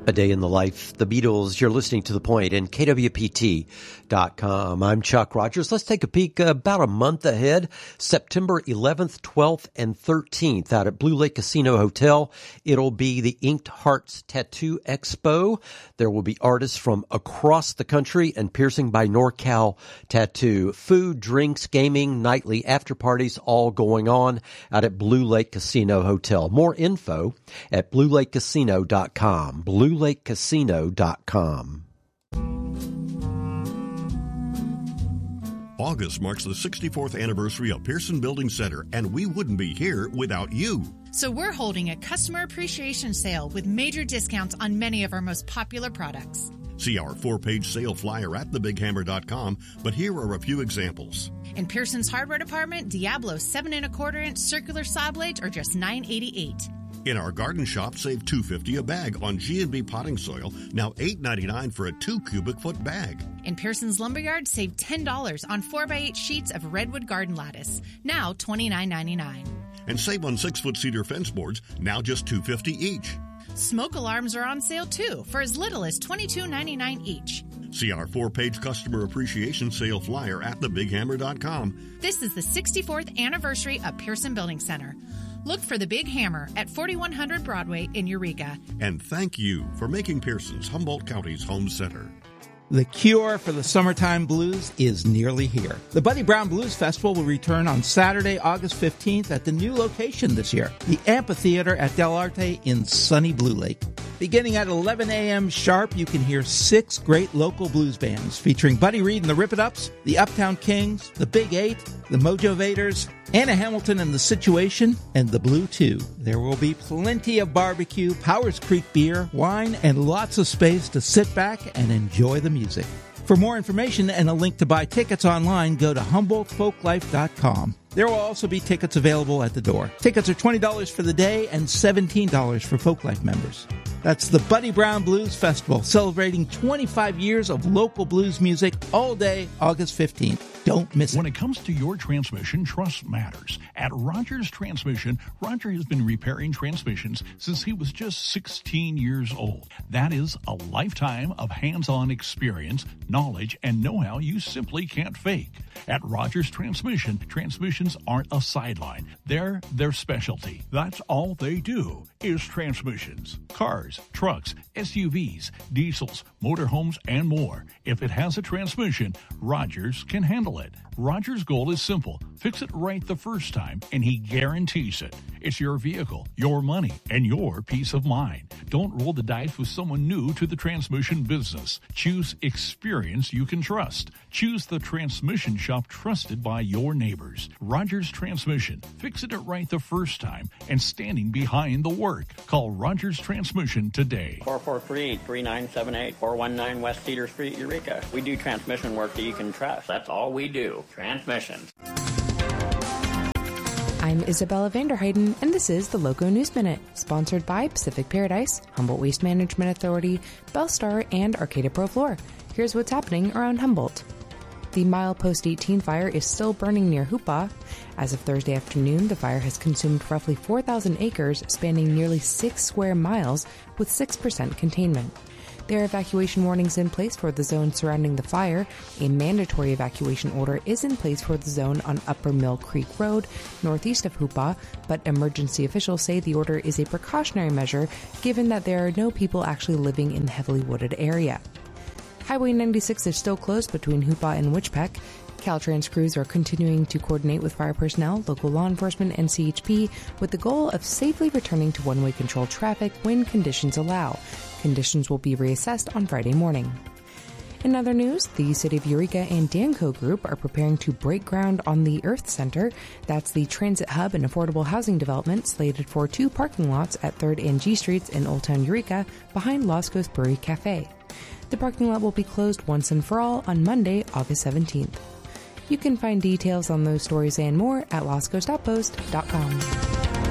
A Day in the Life, The Beatles. You're listening to The Point and KWPT.com. I'm Chuck Rogers. Let's take a peek about a month ahead, September 11th, 12th, and 13th out at Blue Lake Casino Hotel. It'll be the Inked Hearts Tattoo Expo. There will be artists from across the country and Piercing by NorCal Tattoo. Food, drinks, gaming, nightly after parties, all going on out at Blue Lake Casino Hotel. More info at BlueLakeCasino.com. BlueLakeCasino.com. August marks the 64th anniversary of Pearson Building Center, and we wouldn't be here without you. So we're holding a customer appreciation sale with major discounts on many of our most popular products. See our 4-page sale flyer at thebighammer.com, but here are a few examples. In Pearson's hardware department, Diablo 7 1/4-inch circular saw blades are just $9.88. In our garden shop, save $2.50 a bag on G&B potting soil, now $8.99 for a 2 cubic foot bag. In Pearson's Lumberyard, save $10 on 4x8 sheets of redwood garden lattice, now $29.99. And save on 6-foot cedar fence boards, now just $2.50 each. Smoke alarms are on sale too, for as little as $22.99 each. See our 4-page customer appreciation sale flyer at thebighammer.com. This is the 64th anniversary of Pearson Building Center. Look for the Big Hammer at 4100 Broadway in Eureka. And thank you for making Pearson's Humboldt County's home center. The cure for the summertime blues is nearly here. The Buddy Brown Blues Festival will return on Saturday, August 15th at the new location this year, the Amphitheater at Del Arte in sunny Blue Lake. Beginning at 11 a.m. sharp, you can hear 6 great local blues bands featuring Buddy Reed and the Rip-It-Ups, the Uptown Kings, the Big 8, the Mojovators, Anna Hamilton and the Situation, and the Blue 2. There will be plenty of barbecue, Powers Creek beer, wine, and lots of space to sit back and enjoy the music. For more information and a link to buy tickets online, go to HumboldtFolkLife.com. There will also be tickets available at the door. Tickets are $20 for the day and $17 for Folklife members. That's the Buddy Brown Blues Festival, celebrating 25 years of local blues music all day, August 15th. Don't miss it. When it comes to your transmission, trust matters. At Rogers Transmission, Roger has been repairing transmissions since he was just 16 years old. That is a lifetime of hands-on experience, knowledge, and know-how you simply can't fake. At Rogers Transmission, transmissions aren't a sideline. They're their specialty. That's all they do is transmissions. Cars, trucks, SUVs, diesels, motorhomes, and more. If it has a transmission, Rogers can handle it. Rogers' goal is simple. Fix it right the first time, and he guarantees it. It's your vehicle, your money, and your peace of mind. Don't roll the dice with someone new to the transmission business. Choose experience you can trust. Choose the transmission shop trusted by your neighbors. Rogers Transmission. Fixing it right the first time and standing behind the work. Call Rogers Transmission today. 443-3978, 419 West Cedar Street, Eureka. We do transmission work that you can trust. That's all we do. Transmission. I'm Isabella Vanderheiden, and this is the Loco News Minute, sponsored by Pacific Paradise, Humboldt Waste Management Authority, Bellstar, and Arcata Pro Floor. Here's what's happening around Humboldt. The Milepost 18 fire is still burning near Hoopa. As of Thursday afternoon, the fire has consumed roughly 4,000 acres, spanning nearly 6 square miles, with 6% containment. There are evacuation warnings in place for the zone surrounding the fire. A mandatory evacuation order is in place for the zone on Upper Mill Creek Road, northeast of Hoopa, but emergency officials say the order is a precautionary measure given that there are no people actually living in the heavily wooded area. Highway 96 is still closed between Hoopa and Witchpeck. Caltrans crews are continuing to coordinate with fire personnel, local law enforcement, and CHP with the goal of safely returning to one-way controlled traffic when conditions allow. Conditions will be reassessed on Friday morning. In other news, the City of Eureka and Danco Group are preparing to break ground on the Earth Center. That's the transit hub and affordable housing development slated for 2 parking lots at 3rd and G Streets in Old Town Eureka behind Lost Coast Brewery Cafe. The parking lot will be closed once and for all on Monday, August 17th. You can find details on those stories and more at lostcoast.post.com.